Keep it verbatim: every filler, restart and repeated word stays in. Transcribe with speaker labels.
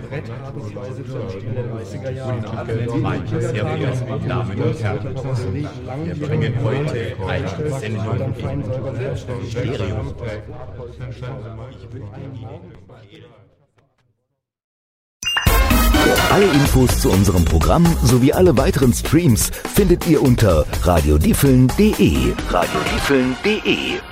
Speaker 1: Bretthabensweise in den dreißiger Jahren.
Speaker 2: Meine sehr verehrten Damen und Herren, wir bringen heute eine Sendung in Stereo.
Speaker 3: Alle Infos zu unserem Programm sowie alle weiteren Streams findet ihr unter radiodiefeln punkt de. radiodiefeln punkt de